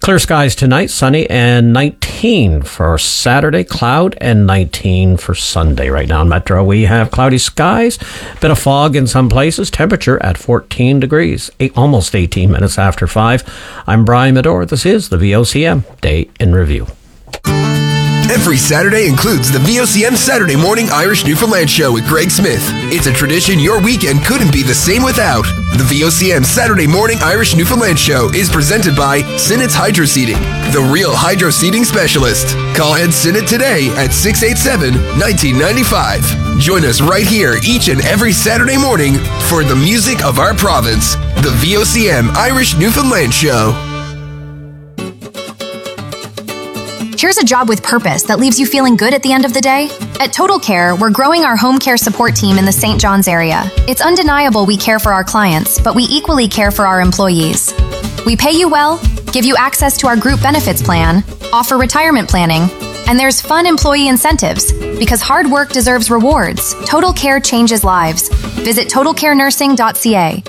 Clear skies tonight, sunny and nineteen for Saturday, cloud and nineteen for Sunday. Right now in Metro, we have cloudy skies, bit of fog in some places, temperature at fourteen degrees, eight, almost eighteen minutes after five. I'm Brian Medor. This is the V O C M Day in Review.
Every Saturday includes the V O C M Saturday Morning Irish Newfoundland Show with Greg Smith. It's a tradition your weekend couldn't be the same without. The V O C M Saturday Morning Irish Newfoundland Show is presented by Sinnett's Hydro Seeding, the real hydro seeding specialist. Call Ed Sinnett today at six eight seven, one nine nine five. Join us right here each and every Saturday morning for the music of our province. The V O C M Irish Newfoundland Show.
Here's a job with purpose that leaves you feeling good at the end of the day. At Total Care, we're growing our home care support team in the Saint John's area. It's undeniable we care for our clients, but we equally care for our employees. We pay you well, give you access to our group benefits plan, offer retirement planning, and there's fun employee incentives. Because hard work deserves rewards, Total Care changes lives. Visit total care nursing dot c a.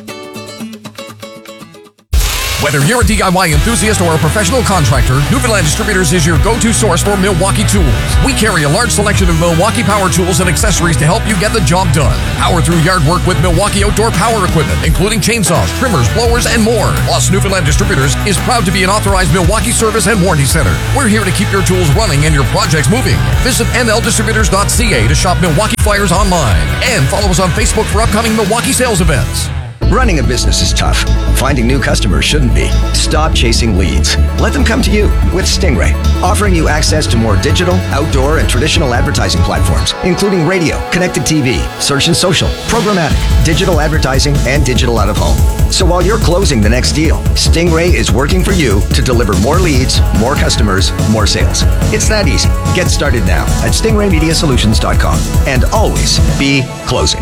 Whether you're a D I Y enthusiast or a professional contractor, Newfoundland Distributors is your go-to source for Milwaukee tools. We carry a large selection of Milwaukee power tools and accessories to help you get the job done. Power through yard work with Milwaukee outdoor power equipment, including chainsaws, trimmers, blowers, and more. Plus, Newfoundland Distributors is proud to be an authorized Milwaukee service and warranty center. We're here to keep your tools running and your projects moving. Visit N L distributors dot c a to shop Milwaukee flyers online. And follow us on Facebook for upcoming Milwaukee sales events.
Running a business is tough. Finding new customers shouldn't be. Stop chasing leads. Let them come to you with Stingray, offering you access to more digital, outdoor, and traditional advertising platforms, including radio, connected T V, search and social, programmatic, digital advertising, and digital out of home. So while you're closing the next deal, Stingray is working for you to deliver more leads, more customers, more sales. It's that easy. Get started now at stingray media solutions dot com and always be closing.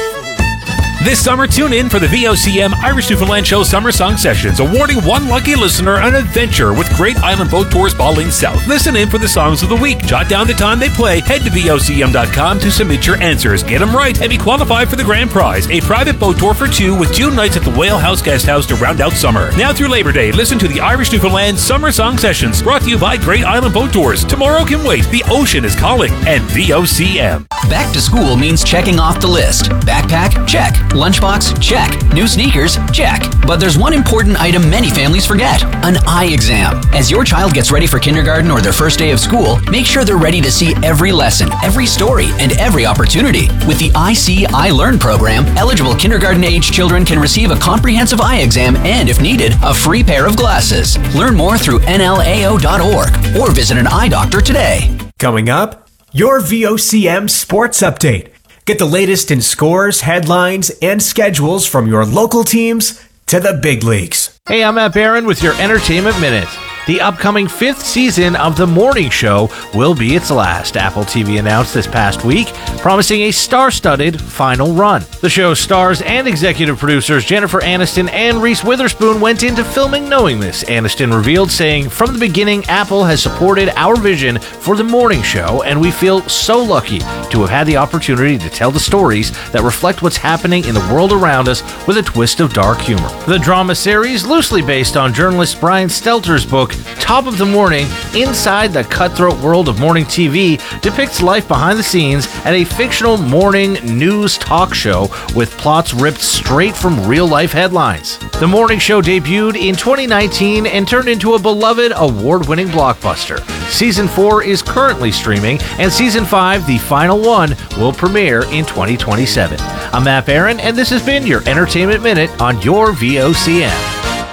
This summer, tune in for the V O C M Irish Newfoundland Show Summer Song Sessions, awarding one lucky listener an adventure with Great Island Boat Tours Balding South. Listen in for the songs of the week. Jot down the time they play. Head to V O C M dot com to submit your answers. Get them right and be qualified for the grand prize, a private boat tour for two with two nights at the Whale House Guest House to round out summer. Now through Labor Day, listen to the Irish Newfoundland Summer Song Sessions, brought to you by Great Island Boat Tours. Tomorrow can wait. The ocean is calling. And V O C M.
Back to school means checking off the list. Backpack? Check. Lunchbox? Check. New sneakers? Check. But there's one important item many families forget: an eye exam. As your child gets ready for kindergarten or their first day of school, make sure they're ready to see every lesson, every story, and every opportunity. With the I See, I Learn program, eligible kindergarten-age children can receive a comprehensive eye exam and, if needed, a free pair of glasses. Learn more through N L A O dot org or visit an eye doctor today.
Coming up, your V O C M Sports Update. Get the latest in scores, headlines, and schedules from your local teams to the big leagues.
Hey, I'm Matt Barron with your Entertainment Minute. The upcoming fifth season of The Morning Show will be its last, Apple T V announced this past week, promising a star-studded final run. The show's stars and executive producers Jennifer Aniston and Reese Witherspoon went into filming knowing this, Aniston revealed, saying, "From the beginning, Apple has supported our vision for The Morning Show, and we feel so lucky to have had the opportunity to tell the stories that reflect what's happening in the world around us with a twist of dark humor." The drama series, loosely based on journalist Brian Stelter's book, Top of the Morning, Inside the Cutthroat World of Morning T V, depicts life behind the scenes at a fictional morning news talk show with plots ripped straight from real-life headlines. The Morning Show debuted in twenty nineteen and turned into a beloved award-winning blockbuster. Season four is currently streaming, and Season five, the final one, will premiere in twenty twenty-seven. I'm Matt Barron, and this has been your Entertainment Minute on your V O C M.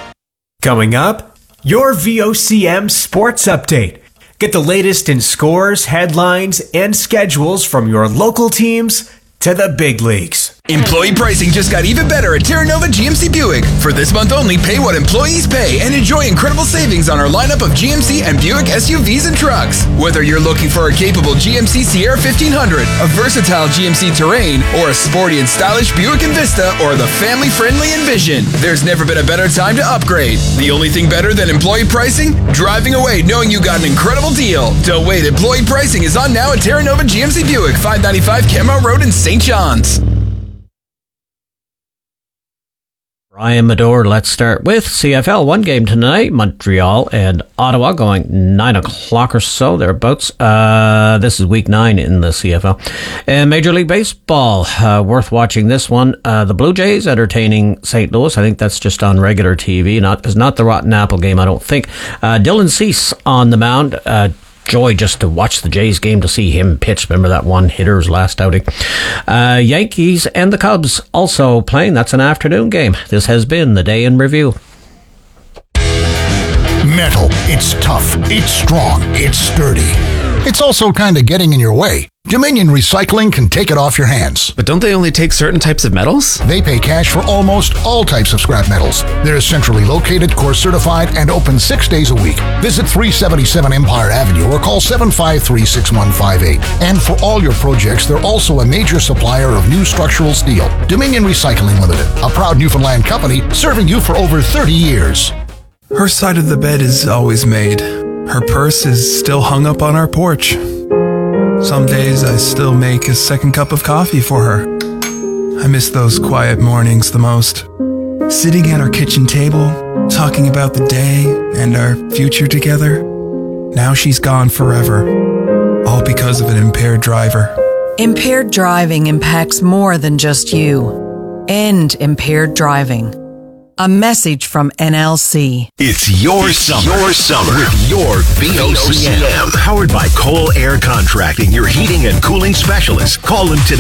Coming up, your V O C M Sports Update. Get the latest in scores, headlines, and schedules from your local teams to the big leagues.
Employee pricing just got even better at Terra Nova G M C Buick. For this month only, pay what employees pay and enjoy incredible savings on our lineup of G M C and Buick S U Vs and trucks. Whether you're looking for a capable G M C Sierra fifteen hundred, a versatile G M C Terrain, or a sporty and stylish Buick Envista, or the family-friendly Envision, there's never been a better time to upgrade. The only thing better than employee pricing? Driving away knowing you got an incredible deal. Don't wait, employee pricing is on now at Terra Nova G M C Buick, five ninety-five Kenmore Road in Saint John's.
Ryan Mador, let's start with C F L. One game tonight, Montreal and Ottawa, going nine o'clock or so, thereabouts. Uh, this is week nine in the C F L. And Major League Baseball, uh, worth watching this one. Uh, the Blue Jays entertaining Saint Louis. I think that's just on regular T V. Not, it's not the Rotten Apple game, I don't think. Uh, Dylan Cease on the mound. Uh, Joy just to watch the Jays game, to see him pitch. Remember that one hitter's last outing. Uh, Yankees and the Cubs also playing. That's an afternoon game. This has been the Day in Review.
Metal. It's tough. It's strong. It's sturdy. It's also kind of getting in your way. Dominion Recycling can take it off your hands.
But don't they only take certain types of metals?
They pay cash for almost all types of scrap metals. They're centrally located, course certified, and open six days a week. Visit three seventy-seven Empire Avenue or call seven five three, six one five eight. And for all your projects, they're also a major supplier of new structural steel. Dominion Recycling Limited, a proud Newfoundland company serving you for over thirty years.
Her side of the bed is always made. Her purse is still hung up on our porch. Some days I still make a second cup of coffee for her. I miss those quiet mornings the most. Sitting at our kitchen table, talking about the day and our future together. Now she's gone forever, all because of an impaired driver.
Impaired driving impacts more than just you. End impaired driving. A message from N L C.
It's your summer. Your summer with your V O C M. Powered by Cole Air Contracting, your heating and cooling specialist. Call them today.